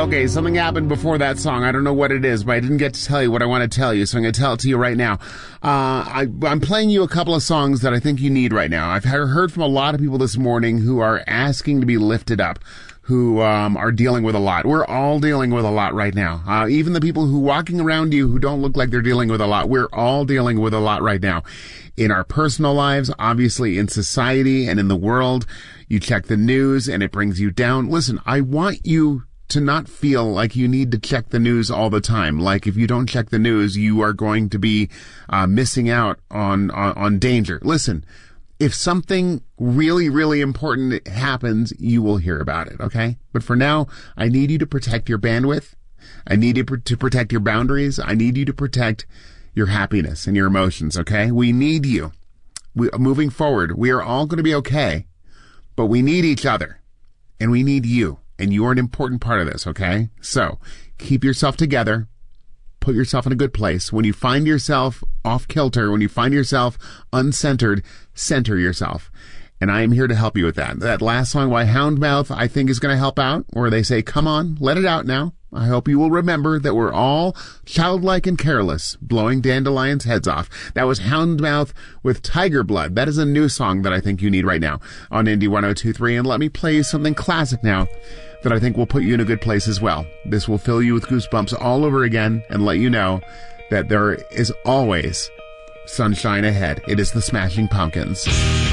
Okay, something happened before that song. I don't know what it is, but I didn't get to tell you what I want to tell you, so I'm going to tell it to you right now. I'm playing you a couple of songs that I think you need right now. I've heard from a lot of people this morning who are asking to be lifted up, who are dealing with a lot. We're all dealing with a lot right now. Even the people who walking around you who don't look like they're dealing with a lot, we're all dealing with a lot right now. In our personal lives, obviously in society and in the world. You check the news and it brings you down. Listen, I want you to not feel like you need to check the news all the time. Like if you don't check the news, you are going to be missing out on danger. Listen, if something really, really important happens, you will hear about it, okay? But for now, I need you to protect your bandwidth. I need you to protect your boundaries. I need you to protect your happiness and your emotions, okay? We need you. Moving forward, we are all going to be okay, but we need each other, and we need you, and you are an important part of this, okay? So keep yourself together. Put yourself in a good place. When you find yourself off kilter, when you find yourself uncentered, center yourself. And I am here to help you with that. That last song by Houndmouth, I think, is going to help out, where they say, come on, let it out now. I hope you will remember that we're all childlike and careless, blowing dandelions' heads off. That was Houndmouth with Tiger Blood. That is a new song that I think you need right now on Indie 102.3. And let me play you something classic now that I think will put you in a good place as well. This will fill you with goosebumps all over again and let you know that there is always sunshine ahead. It is the Smashing Pumpkins.